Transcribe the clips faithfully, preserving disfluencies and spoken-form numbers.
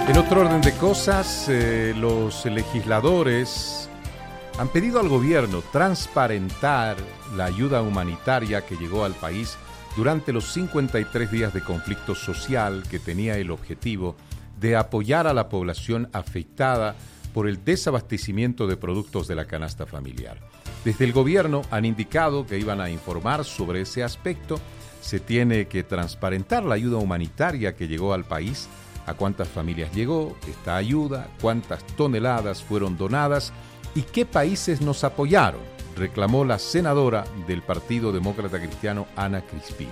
En otro orden de cosas, eh, los legisladores han pedido al gobierno transparentar la ayuda humanitaria que llegó al país durante los cincuenta y tres días de conflicto social que tenía el objetivo de apoyar a la población afectada por el desabastecimiento de productos de la canasta familiar. Desde el gobierno han indicado que iban a informar sobre ese aspecto. Se tiene que transparentar la ayuda humanitaria que llegó al país, a cuántas familias llegó esta ayuda, cuántas toneladas fueron donadas y qué países nos apoyaron, reclamó la senadora del Partido Demócrata Cristiano, Ana Crispín.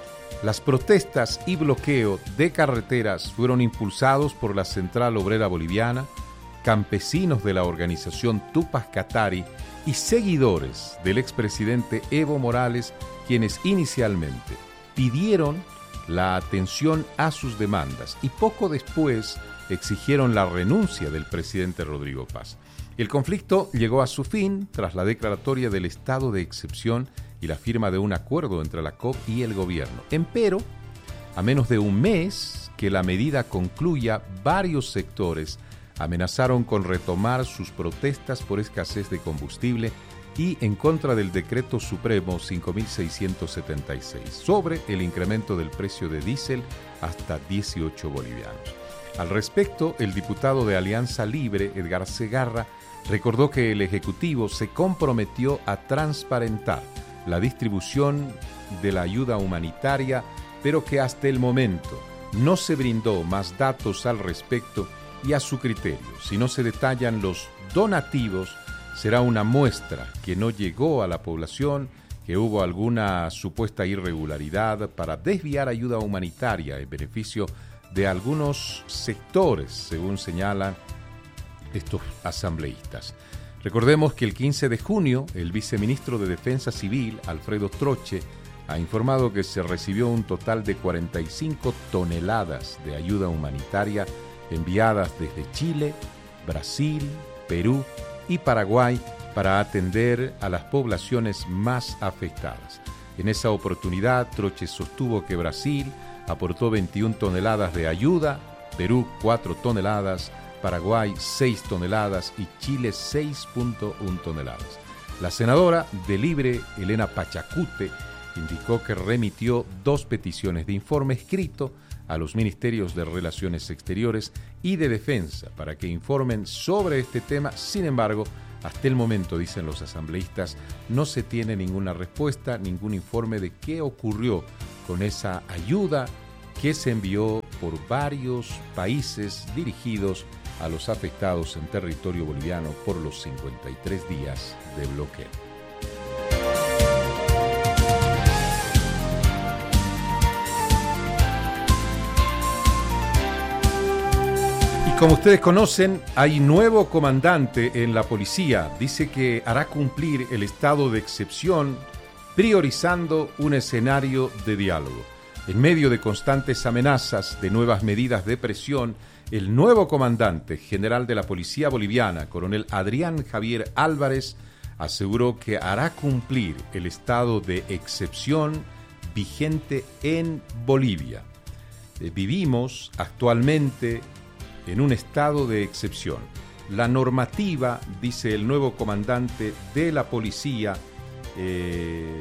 Las protestas y bloqueo de carreteras fueron impulsados por la Central Obrera Boliviana, campesinos de la organización Tupac Katari y seguidores del expresidente Evo Morales, quienes inicialmente pidieron la atención a sus demandas y poco después exigieron la renuncia del presidente Rodrigo Paz. El conflicto llegó a su fin tras la declaratoria del estado de excepción y la firma de un acuerdo entre la C O P y el gobierno. Empero, a menos de un mes que la medida concluya, varios sectores amenazaron con retomar sus protestas por escasez de combustible y en contra del Decreto Supremo cinco mil seiscientos setenta y seis sobre el incremento del precio de diésel hasta dieciocho bolivianos. Al respecto, el diputado de Alianza Libre, Edgar Segarra, recordó que el Ejecutivo se comprometió a transparentar la distribución de la ayuda humanitaria, pero que hasta el momento no se brindó más datos al respecto y a su criterio. Si no se detallan los donativos, será una muestra que no llegó a la población, que hubo alguna supuesta irregularidad para desviar ayuda humanitaria en beneficio de algunos sectores, según señalan estos asambleístas. Recordemos que el quince de junio, el viceministro de Defensa Civil, Alfredo Troche, ha informado que se recibió un total de cuarenta y cinco toneladas de ayuda humanitaria enviadas desde Chile, Brasil, Perú y Paraguay para atender a las poblaciones más afectadas. En esa oportunidad, Troche sostuvo que Brasil aportó veintiuna toneladas de ayuda, Perú cuatro toneladas, Paraguay seis toneladas y Chile seis punto una toneladas. La senadora de Libre, Elena Pachacute, indicó que remitió dos peticiones de informe escrito a los ministerios de Relaciones Exteriores y de Defensa para que informen sobre este tema. Sin embargo, hasta el momento, dicen los asambleístas, no se tiene ninguna respuesta, ningún informe de qué ocurrió con esa ayuda que se envió por varios países dirigidos a los afectados en territorio boliviano por los cincuenta y tres días de bloqueo. Como ustedes conocen, hay nuevo comandante en la policía. Dice que hará cumplir el estado de excepción, priorizando un escenario de diálogo. En medio de constantes amenazas de nuevas medidas de presión, el nuevo comandante general de la Policía Boliviana, coronel Adrián Javier Álvarez, aseguró que hará cumplir el estado de excepción vigente en Bolivia. Eh, vivimos actualmente en un estado de excepción. La normativa, dice el nuevo comandante de la policía, eh,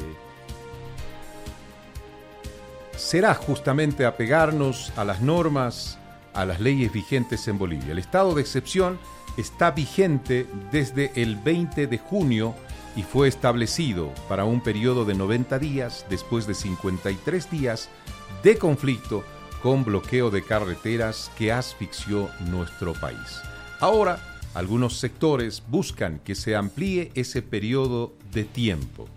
será justamente apegarnos a las normas, a las leyes vigentes en Bolivia. El estado de excepción está vigente desde el veinte de junio y fue establecido para un periodo de noventa días después de cincuenta y tres días de conflicto con bloqueo de carreteras que asfixió nuestro país. Ahora, algunos sectores buscan que se amplíe ese periodo de tiempo.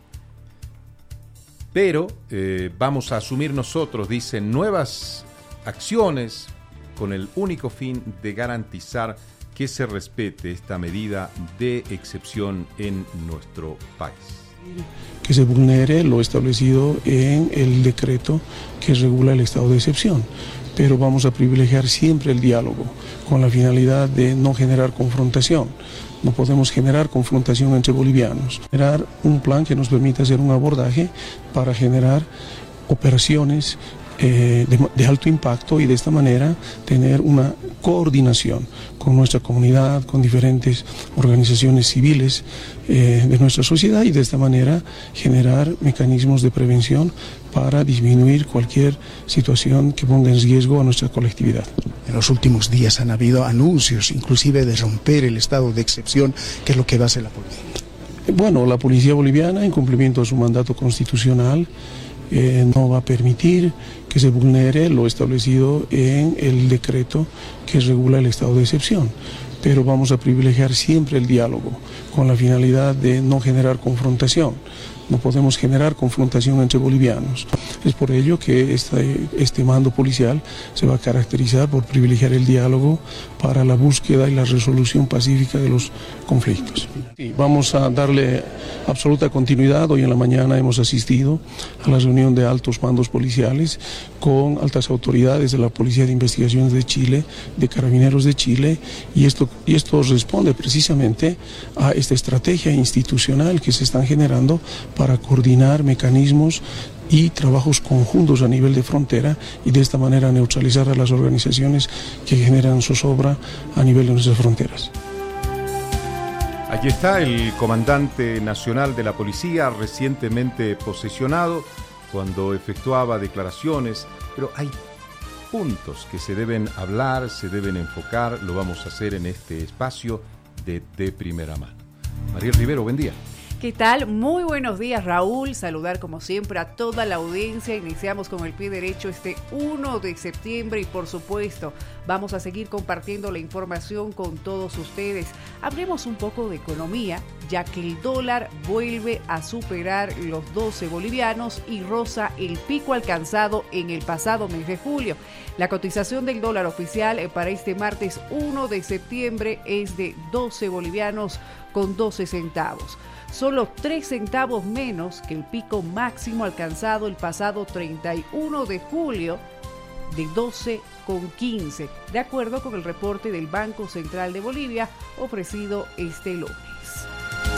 Pero eh, vamos a asumir nosotros, dicen, nuevas acciones con el único fin de garantizar que se respete esta medida de excepción en nuestro país. Que se vulnere lo establecido en el decreto que regula el estado de excepción, pero vamos a privilegiar siempre el diálogo con la finalidad de no generar confrontación. No podemos generar confrontación entre bolivianos. Generar un plan que nos permita hacer un abordaje para generar operaciones eh, de, de alto impacto y de esta manera tener una coordinación con nuestra comunidad, con diferentes organizaciones civiles eh, de nuestra sociedad y de esta manera generar mecanismos de prevención para disminuir cualquier situación que ponga en riesgo a nuestra colectividad. En los últimos días han habido anuncios, inclusive de romper el estado de excepción, que es lo que va a hacer la policía. Bueno, la policía boliviana, en cumplimiento de su mandato constitucional, eh, no va a permitir que se vulnere lo establecido en el decreto que regula el estado de excepción. Pero vamos a privilegiar siempre el diálogo, con la finalidad de no generar confrontación. No podemos generar confrontación entre bolivianos. Es por ello que este, este mando policial se va a caracterizar por privilegiar el diálogo para la búsqueda y la resolución pacífica de los conflictos. Sí, vamos a darle absoluta continuidad. Hoy en la mañana hemos asistido a la reunión de altos mandos policiales con altas autoridades de la Policía de Investigaciones de Chile, de Carabineros de Chile, y esto, y esto responde precisamente a esta estrategia institucional que se están generando para coordinar mecanismos y trabajos conjuntos a nivel de frontera y de esta manera neutralizar a las organizaciones que generan zozobra a nivel de nuestras fronteras. Allí está el comandante nacional de la policía, recientemente posesionado, cuando efectuaba declaraciones, pero hay puntos que se deben hablar, se deben enfocar, lo vamos a hacer en este espacio de De Primera Mano. Mariel Rivero, buen día. ¿Qué tal? Muy buenos días, Raúl. Saludar como siempre a toda la audiencia. Iniciamos con el pie derecho este primero de septiembre y por supuesto vamos a seguir compartiendo la información con todos ustedes. Hablemos un poco de economía, ya que el dólar vuelve a superar los doce bolivianos y roza el pico alcanzado en el pasado mes de julio. La cotización del dólar oficial para este martes primero de septiembre es de doce bolivianos con doce centavos. Solo tres centavos menos que el pico máximo alcanzado el pasado treinta y uno de julio de doce con quince, de acuerdo con el reporte del Banco Central de Bolivia ofrecido este lunes.